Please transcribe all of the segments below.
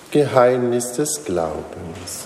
Geheimnis des Glaubens.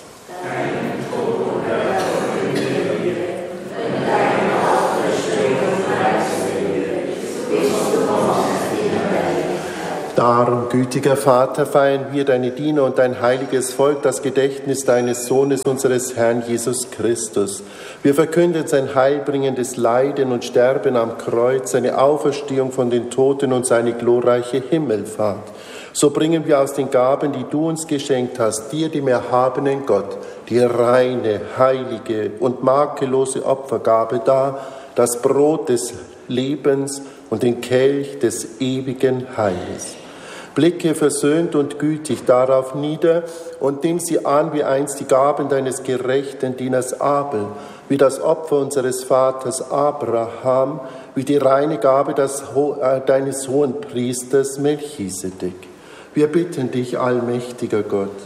Darum, gütiger Vater, feiern wir, deine Diener und dein heiliges Volk, das Gedächtnis deines Sohnes, unseres Herrn Jesus Christus. Wir verkünden sein heilbringendes Leiden und Sterben am Kreuz, seine Auferstehung von den Toten und seine glorreiche Himmelfahrt. So bringen wir aus den Gaben, die du uns geschenkt hast, dir, dem erhabenen Gott, die reine, heilige und makellose Opfergabe dar, das Brot des Lebens und den Kelch des ewigen Heils. Blicke versöhnt und gütig darauf nieder und nimm sie an wie einst die Gaben deines gerechten Dieners Abel, wie das Opfer unseres Vaters Abraham, wie die reine Gabe deines Hohenpriesters Melchisedek. Wir bitten dich, allmächtiger Gott,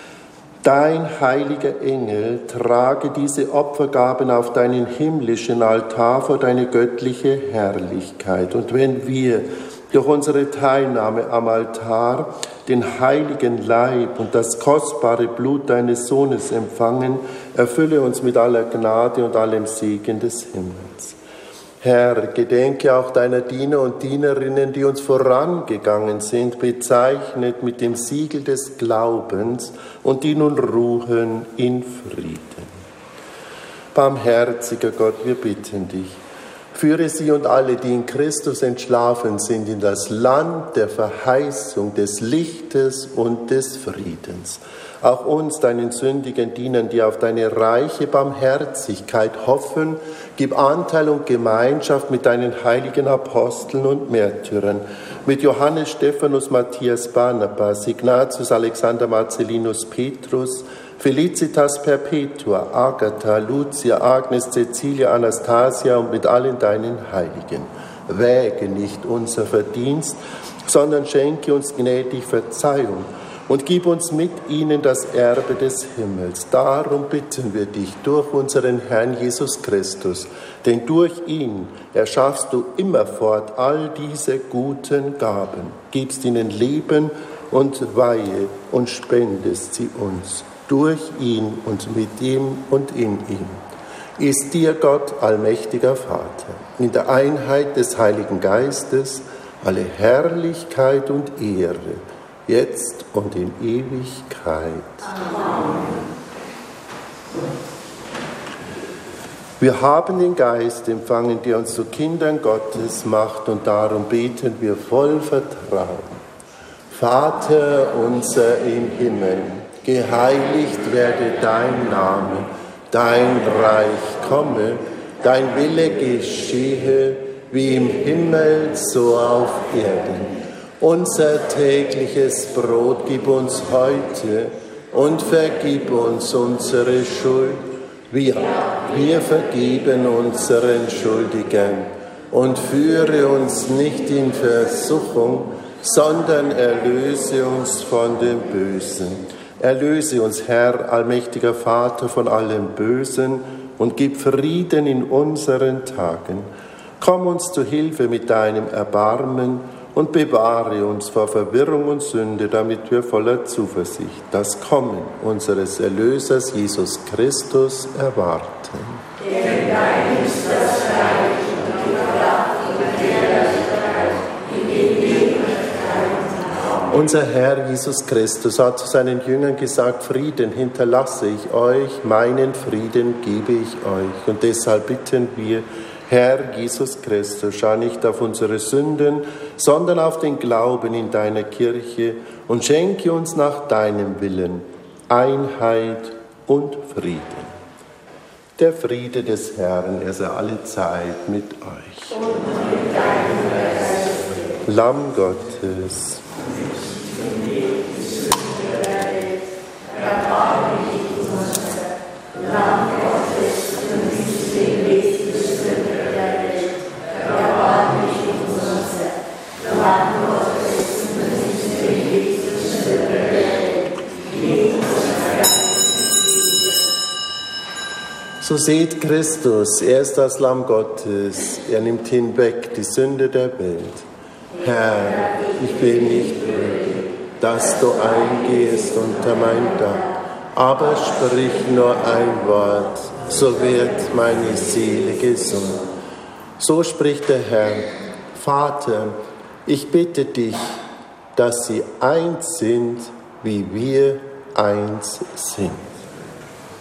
dein heiliger Engel trage diese Opfergaben auf deinen himmlischen Altar vor deine göttliche Herrlichkeit. Und wenn wir durch unsere Teilnahme am Altar den heiligen Leib und das kostbare Blut deines Sohnes empfangen, erfülle uns mit aller Gnade und allem Segen des Himmels. Herr, gedenke auch deiner Diener und Dienerinnen, die uns vorangegangen sind, bezeichnet mit dem Siegel des Glaubens und die nun ruhen in Frieden. Barmherziger Gott, wir bitten dich, führe sie und alle, die in Christus entschlafen sind, in das Land der Verheißung, des Lichtes und des Friedens. Auch uns, deinen sündigen Dienern, die auf deine reiche Barmherzigkeit hoffen, gib Anteil und Gemeinschaft mit deinen heiligen Aposteln und Märtyrern, mit Johannes, Stephanus, Matthias, Barnabas, Ignatius, Alexander, Marcellinus, Petrus, Felicitas Perpetua, Agatha, Lucia, Agnes, Cecilia, Anastasia und mit allen deinen Heiligen. Wäge nicht unser Verdienst, sondern schenke uns gnädig Verzeihung und gib uns mit ihnen das Erbe des Himmels. Darum bitten wir dich durch unseren Herrn Jesus Christus, denn durch ihn erschaffst du immerfort all diese guten Gaben, gibst ihnen Leben und Weihe und spendest sie uns. Durch ihn und mit ihm und in ihm ist dir Gott, allmächtiger Vater, in der Einheit des Heiligen Geistes alle Herrlichkeit und Ehre, jetzt und in Ewigkeit. Amen. Wir haben den Geist empfangen, der uns zu Kindern Gottes macht, und darum beten wir voll Vertrauen. Vater unser im Himmel, geheiligt werde dein Name, dein Reich komme, dein Wille geschehe, wie im Himmel, so auf Erden. Unser tägliches Brot gib uns heute und vergib uns unsere Schuld, wie wir vergeben unseren Schuldigern. Und führe uns nicht in Versuchung, sondern erlöse uns von dem Bösen. Erlöse uns, Herr, allmächtiger Vater, von allem Bösen und gib Frieden in unseren Tagen. Komm uns zu Hilfe mit deinem Erbarmen und bewahre uns vor Verwirrung und Sünde, damit wir voller Zuversicht das Kommen unseres Erlösers Jesus Christus erwarten. Denn dein ist das Reich und die Kraft und die Herrlichkeit in Ewigkeit. Unser Herr Jesus Christus hat zu seinen Jüngern gesagt: Frieden hinterlasse ich euch, meinen Frieden gebe ich euch. Und deshalb bitten wir, Herr Jesus Christus, schau nicht auf unsere Sünden, sondern auf den Glauben in deiner Kirche und schenke uns nach deinem Willen Einheit und Frieden. Der Friede des Herrn, er sei alle Zeit mit euch. Und mit deinem Geist. Lamm Gottes. Lamm Gottes, du nimmst den Weg der Sünde der Welt, erbarme dich unser. Lamm Gottes, du nimmst den Weg der Sünde der Welt, gib uns So seht Christus, er ist das Lamm Gottes, er nimmt hinweg die Sünde der Welt. Herr, ich bin nicht würdig, dass du eingehst unter mein Dach. Aber sprich nur ein Wort, so wird meine Seele gesund. So spricht der Herr: Vater, ich bitte dich, dass sie eins sind, wie wir eins sind.